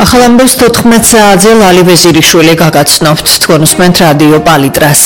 ახალ ამბებს 14 საათზე ლალი ვეზირიშვილი გაგაცნობთ თქვენ უსმენთ რადიო პალიტრას.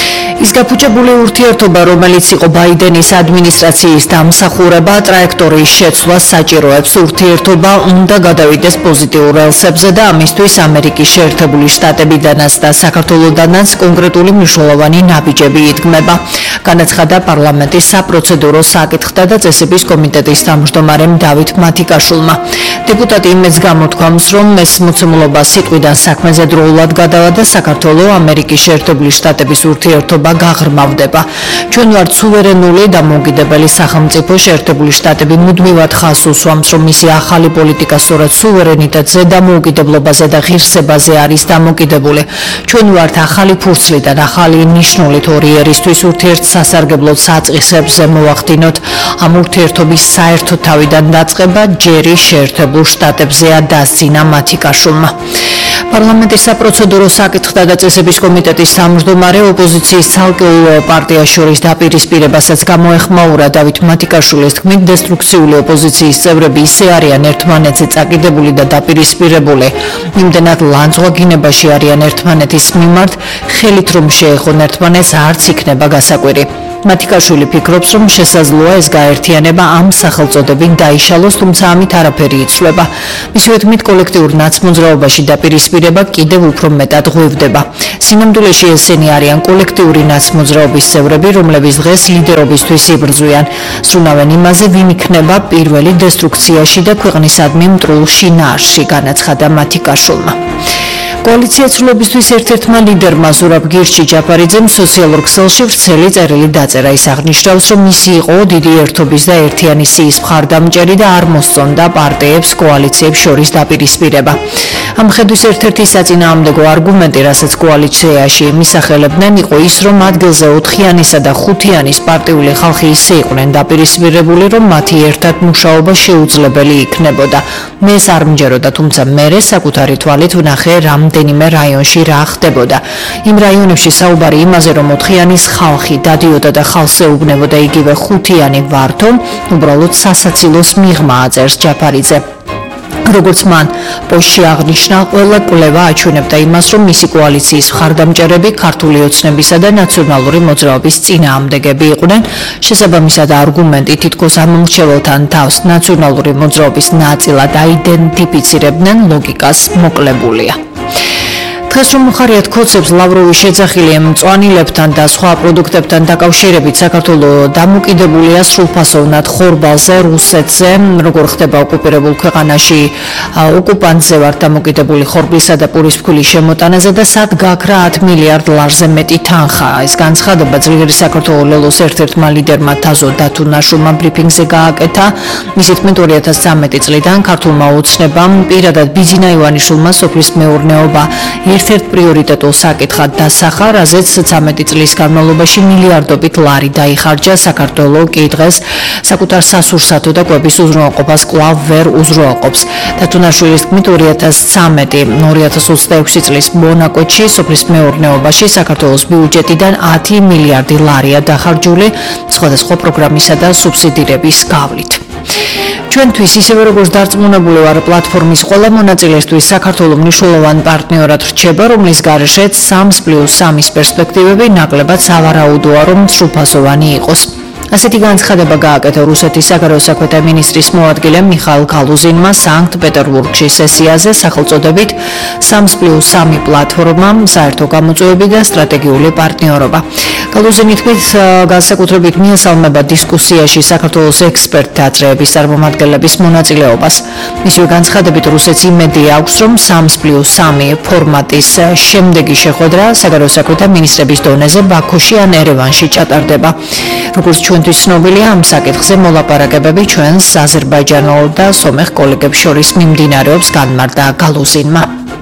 ის გაფუჭებული ურთიერთობა, რომელიც იყო ბაიდენის ადმინისტრაციის დამსახურება, ტრაექტორიის შეცვლას საჭიროებს. ურთიერთობა უნდა გადავიდეს პოზიტიურ რელსებზე და ამისთვის ამერიკის შეერთებული შტატებიდანაც და საქართველოდანაც კონკრეტული მნიშვნელოვანი ნაბიჯები იდგმება. განაცხადა პარლამენტის საპროცედურო საკითხთა და წესების კომიტეტის თავმჯდომარემ დავით მათიკაშვილმა. დეპუტატი იმედს გამოთქვამს, რომ ეს მოცემულობა სიტყვიდან საქმეზე დროულად გადავა და საქართველოს ამერიკის შეერთებული შტატების ურთიერთობა გაღრმავდება. ჩვენ ვართ სუვერენული და მოგიდებელი სახელმწიფო. შეერთებული შტატები მუდმივად ხაზს უსვამს, რომ მისი ახალი პოლიტიკა სწორედ სუვერენიტეტზე და მოუკიდებლობაზე და ღირსებაზე არის დამოკიდებული. ჩვენ ვართ ახალი ფურცლიდან ახალი ნიშნულით ორი ერისთვის ურთიერთსასარგებლოდ საწყისებზე მოვახდინოთ. ამ ურთიერთობის საერთო თავიდან დაწყება ჯერი შეერთებულ შტატებზეა, დასძინა მათიკაშვილმა. პარლამენტის საპროცედურო საკითხთა და წესების კომიტეტის თავმჯდომარე ოპოზიციის ცალკეულ პარტიას შორის დაპირისპირებასაც გამოეხმაურა. დავით მათიკაშვილის თქმით, დესტრუქციული ოპოზიციის წევრები ისე არიან ერთმანეთზე წაკიდებული და დაპირისპირებული. იმდენად ლანძღვაგინებაში არიან ერთმანეთის მიმართ, ხელით რომ შეეხონ ერთმანეთს არც იქნება გასაკვირი. მათიკაშვილი ფიქრობს, რომ შესაძლოა ეს გაერთიანება ამ სახელწოდებით დაიშალოს, თუმცა ამით არაფერი იცვლება. მისივე თქმით, კოლექტიურ ნაცმოძრაობაში დაპირისპირება კიდევ უფრო მეტად ღვივდება. სინამდვილეში ესენი არიან კოლექტიური ნაცმოძრაობის წევრები, რომლებიც დღეს ლიდერობისთვის იბრძვიან. სრულავენ იმაზე, ვინ იქნება პირველი დესტრუქციაში და ქვეყნისადმი მტრულ შინაარსში, განაცხადა მათიკაშვილმა. კოალიცია ცვლილებისთვის ერთ-ერთმა ლიდერმა ზურაბ გირჩი-ჯაფარიძემ სოციალურ ქსელში ვრცელი წერილი დაწერა. ის აღნიშნავს, რომ მისი იყო დიდი ერთობის და ერთიანი სიის მხარდამჭერი და არ მოსწონდა პარტიებს კოალიციებს შორის დაპირისპირება. ამ ხედვის ერთ-ერთი საწინააღმდეგო არგუმენტი, რასაც კოალიციაში მისახელებდნენ, იყო ის, რომ ადგილზე 4-იანისა და 5-იანის პარტიული ხალხი ისე იყვნენ დაპირისპირებული, რომ მათი ერთად მუშაობა შეუძლებელი იქნებოდა. მე ეს არ მჯეროდა, თუმცა მერე საკუთარი თვალით ვნახე რამდენიმე რაიონში რა ხდებოდა. იმ რაიონებში საუბარი იმაზე, რომ 4-იანის ხალხი დადიოდა და ხალხს ეუბნებოდა იგივე 5-იანი ვართო, უბრალოდ სასაცილოს მიღმა აწერს ჯაფარიძე. როგორც მან პოსტში აღნიშნა, ყველა კვლევა აჩვენებდა იმას, რომ მისი კოალიციის მხარდამჭერები ქართული ოცნებისა და ნაციონალური მოძრაობის წინააღმდეგები იყვნენ. შესაბამისად, არგუმენტი თითქოს ამ მრჩეველთან თავს ნაციონალური მოძრაობის ნაწილად აიდენტიფიცირებდნენ ლოგიკას მოკლებულია. დღეს რომ მხარიათ ქოცებს ლავროვი შეძახილია მწვანილებთან და სხვა პროდუქტებთან დაკავშირებით, საქართველოს დამოკიდებულია სრულფასოვნად ხორბალზე, რუსეთზე, როგორ ხდება ოკუპირებულ ქვეყანაში ოკუპანტზე ვართ დამოკიდებული ხორბლისა და პურის ფქვილის შემოტანაზე და სად გაქრა 10 მილიარდ ლარზე მეტი თანხა. ეს განცხადება ძლიერი საქართველოს ლელოს ერთ-ერთმა ლიდერმა თაზო დათუნაშვილმა ბრიფინგზე გააკეთა. მისი თქმით, 2013 წლიდან ქართულმა ოცნებამ პირადად ბიძინა ივანიშვილმა სოფლის მეურნეობა ერთ-ერთ პრიორიტეტულ საკითხად დასახა, რაზეც 13 წლის განმავლობაში მილიარდობით ლარი დაიხარჯა. საქართველოს კი დღეს საკუთარ სასურსათო და კვების უზრუნველყოფას კვლავ ვერ უზრუნველყოფს. დათუნაშვილის თქმით, 2013-2026 წლის მონაკვეთში სოფლის მეურნეობაში საქართველოს ბიუჯეტიდან 10 მილიარდი ლარია დახარჯული სხვადასხვა პროგრამისა და სუბსიდირების გავლით. ჩვენთვის ისევე როგორც დარწმუნებული ვარ, პლატფორმის ყველა მონაწილესთვის საქართველოს მნიშვნელოვან პარტნიორად რჩება, რომლის გარეშეც 3+3-ის პერსპექტივები ნაკლებად სავარაუდოა, რომ სრულფასოვანი იყოს. ასეთი განცხადება გააკეთა რუსეთის საგარეო საქმეთა მინისტრის მოადგილემ მიხაილ გალუზინმა სანქტ-პეტერბურგში სესიაზე სახელწოდებით 3+3 პლატფორმა, საერთო გამოწვევები და სტრატეგიული პარტნიორობა. გალუზინი თქმით, განსაკუთრებით მიესალმება დისკუსიაში საქართველოს ექსპერტთა წრეების წარმომადგენლების მონაწილეობას. მისივე განცხადებით, რუსეთს იმედი აქვს, რომ 3+3 ფორმატის შემდეგი შეხვედრა საგარეო საქმეთა მინისტრების დონეზე ბაქოში ან ერევანში ჩატარდება. როგორც ჩვენთვის ცნობილია, ამ საკითხზე მოლაპარაკებები ჩვენს აზერბაიჯანელ და სომეხ კოლეგებს შორის მიმდინარეობს, განმარტა გალუზინმა.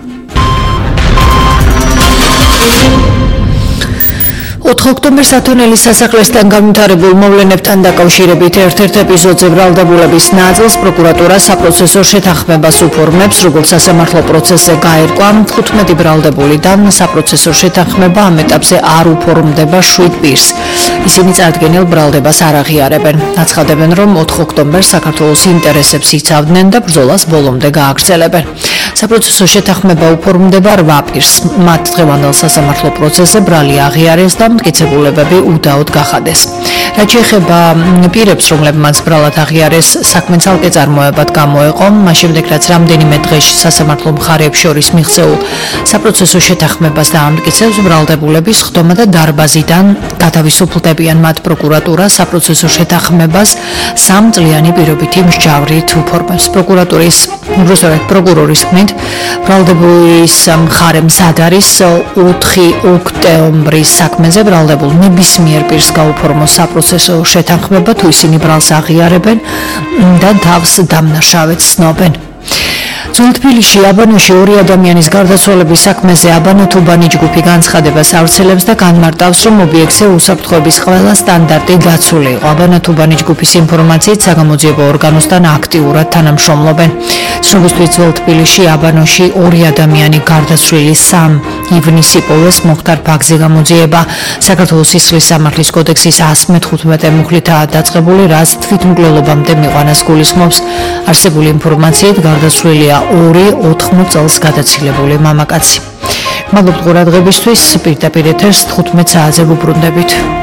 4 ოქტომბერს ათონელის სასახლესთან განვითარებულ მოვლენებთან დაკავშირებით ერთ-ერთ ეპიზოდზე ბრალდებულების ნაწილს პროკურატურა საპროცესო შეთანხმებას უფორმებს, როგორც სასამართლო პროცესზე გაერკვა 15 ბრალდებულიდან საპროცესო შეთანხმება ამ ეტაპზე არ უფორმდება 7 პირს. ისინი წარდგენილ ბრალდებას არ აღიარებენ. აცხადებენ, რომ 4 ოქტომბერს საქართველოს ინტერესებს იცავდნენ და ბრძოლას ბოლომდე გააგრძელებენ. საპროცესო შეთანხმება უფორმდება 8 პირს. მათ დღევანდელ სასამართლო პროცესზე ბრალი აღიარეს და მტკიცებულებები უდაოდ გახადეს. რაც შეეხება პირებს, რომლებმაც ბრალად აღიარეს, საქმე ცალკე წარმოებად გამოეყო, მას შემდეგ რაც რამდენიმე დღეში სასამართლო მხარეებს შორის მიღწეულ საპროცესო შეთანხმებას დაამტკიცებს, ბრალდებულების ხდომა და დარბაზიდან გათავისუფლდებიან. მათ პროკურატურა საპროცესო შეთანხმებას 3 წლიანი პირობითი მსჯავრით უფორმებს. პროკურორის თქმით, ბრალდებულის მხარე მზად არის 4 ოქტომბრის საქმეზე ბრალდებულ ნებისმიერ პირს გაუფორმოს საპროცესო შეთანხმება, თუ ისინი ბრალს აღიარებენ და თავს დამნაშავედ ცნობენ. ძველ თბილისში აბანოში 2 ადამიანის გარდაცვალების საქმეზე აბანო თუბანი ჯგუფი განცხადებას ავრცელებს და განმარტავს, რომ ობიექტზე უსაფრთხოების ყველა სტანდარტი დაცული იყო. აბანო თუბანი ჯგუფის ინფორმაციით საგამოძიებო ორგანოსთან აქტიურად თანამშრომლობენ. ცნობისთვის ძველ თბილისში აბანოში 2 ადამიანი გარდაცვლილი 3 ივნისი პოვეს მოხდარ ფაქტზე გამოძიება. საქართველოს სისხლის სამართლის კოდექსის 115 მუხლითაა დაწყებული, რაც თვითმკვლელობამდე მიყვანას გულისხმობს. არსებული ინფორმაციით გარდაცვლილია 2-80 წელს გადაცილებული მამაკაცი. მადლობთ ყურადღებისთვის. პირდაპირ ეთერს 15 საათზე ვუბრუნდებით.